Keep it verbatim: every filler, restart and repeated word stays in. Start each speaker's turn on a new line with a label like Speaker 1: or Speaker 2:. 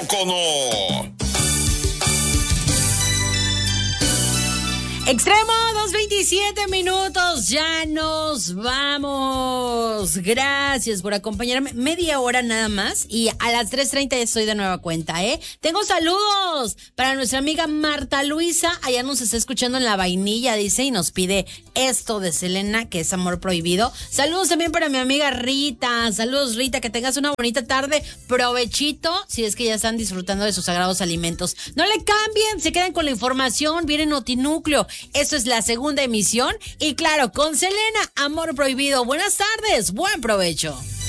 Speaker 1: teléfono.
Speaker 2: Extremo, dos veintisiete minutos, ya nos vamos. Gracias por acompañarme. Media hora nada más y a las tres treinta estoy de nueva cuenta, ¿eh? Tengo saludos para nuestra amiga Marta Luisa. Allá nos está escuchando en La Vainilla, dice, y nos pide esto de Selena, que es Amor Prohibido. Saludos también para mi amiga Rita. Saludos, Rita, que tengas una bonita tarde. Provechito, si es que ya están disfrutando de sus sagrados alimentos. No le cambien, se quedan con la información. Viene Notinúcleo. Esto es la segunda emisión y claro, con Selena, Amor Prohibido. Buenas tardes, buen provecho.